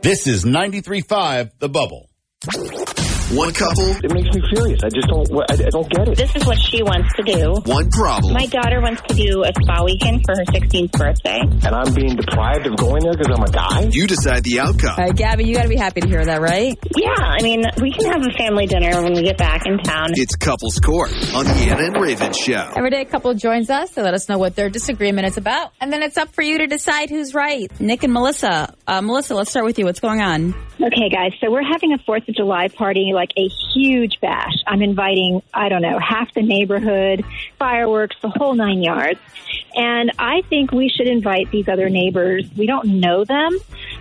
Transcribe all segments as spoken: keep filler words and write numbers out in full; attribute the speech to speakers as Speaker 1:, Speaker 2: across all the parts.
Speaker 1: This is ninety-three point five The Bubble.
Speaker 2: One couple.
Speaker 3: It makes me furious. I just don't, I, I don't get it.
Speaker 4: This is what she wants to do.
Speaker 2: One problem.
Speaker 4: My daughter wants to do a spa weekend for her sixteenth birthday.
Speaker 3: And I'm being deprived of going there because I'm a guy?
Speaker 2: You decide the outcome.
Speaker 5: All right, Gabby, you got to be happy to hear that, right?
Speaker 4: Yeah, I mean, we can have a family dinner when we get back in town.
Speaker 2: It's Couples Court on the Anna and Raven Show.
Speaker 5: Every day a couple joins us to let us know what their disagreement is about. And then it's up for you to decide who's right. Nick and Melissa. Uh, Melissa, let's start with you. What's going on?
Speaker 6: Okay, guys, so we're having a fourth of July party, like a huge bash. I'm inviting, I don't know, half the neighborhood, fireworks, the whole nine yards. And I think we should invite these other neighbors. We don't know them,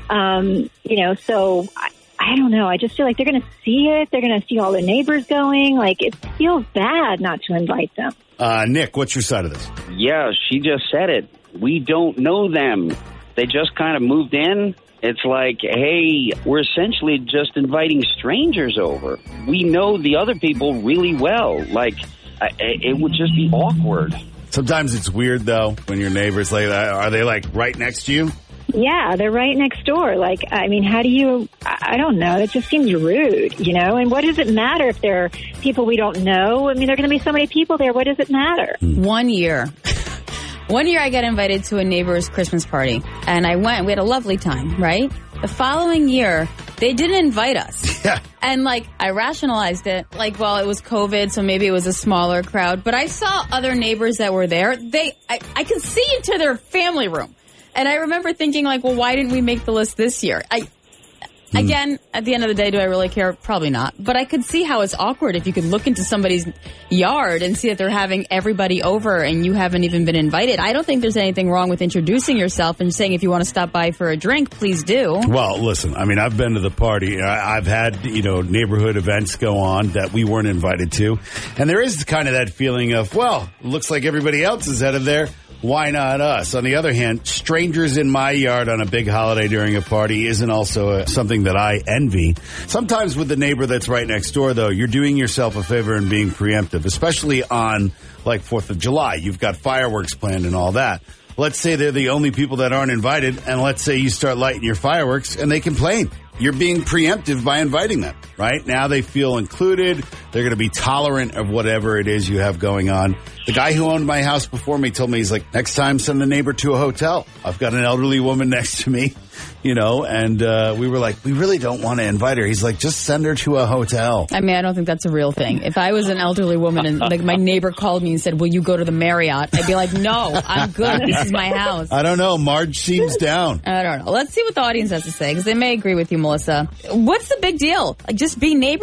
Speaker 6: um, you know, so I, I don't know. I just feel like they're going to see it. They're going to see all the neighbors going. Like, it feels bad not to invite them.
Speaker 1: Uh, Nick, what's your side of this?
Speaker 7: Yeah, she just said it. We don't know them. They just kind of moved in. It's like, hey, we're essentially just inviting strangers over. We know the other people really well. Like, I, it would just be awkward.
Speaker 1: Sometimes it's weird, though, when your neighbors like that. Are they, like, right next to you?
Speaker 6: Yeah, they're right next door. Like, I mean, how do you, I don't know. It just seems rude, you know? And what does it matter if there are people we don't know? I mean, there are going to be so many people there. What does it matter?
Speaker 5: One year. One year I got invited to a neighbor's Christmas party, and I went. We had a lovely time, right? The following year, they didn't invite us.
Speaker 1: Yeah.
Speaker 5: And, like, I rationalized it. Like, well, it was COVID, so maybe it was a smaller crowd. But I saw other neighbors that were there. They, I, I could see into their family room. And I remember thinking, like, well, why didn't we make the list this year? I... Again, at the end of the day, do I really care? Probably not. But I could see how it's awkward if you could look into somebody's yard and see that they're having everybody over and you haven't even been invited. I don't think there's anything wrong with introducing yourself and saying if you want to stop by for a drink, please do.
Speaker 1: Well, listen, I mean, I've been to the party. I, I've had, you know, neighborhood events go on that we weren't invited to. And there is kind of that feeling of, well, looks like everybody else is headed there. Why not us? On the other hand, strangers in my yard on a big holiday during a party isn't also a, something that I envy. Sometimes with the neighbor that's right next door, though, you're doing yourself a favor and being preemptive, especially on, like, fourth of July. You've got fireworks planned and all that. Let's say they're the only people that aren't invited, and let's say you start lighting your fireworks, and they complain. You're being preemptive by inviting them, right? Now they feel included. They're going to be tolerant of whatever it is you have going on. The guy who owned my house before me told me, he's like, next time send the neighbor to a hotel. I've got an elderly woman next to me, you know, and uh, we were like, we really don't want to invite her. He's like, just send her to a hotel.
Speaker 5: I mean, I don't think that's a real thing. If I was an elderly woman and like my neighbor called me and said, will you go to the Marriott? I'd be like, no, I'm good. This is my house.
Speaker 1: I don't know. Marge seems down.
Speaker 5: I don't know. Let's see what the audience has to say because they may agree with you, Melissa. What's the big deal? Like, just be neighbors.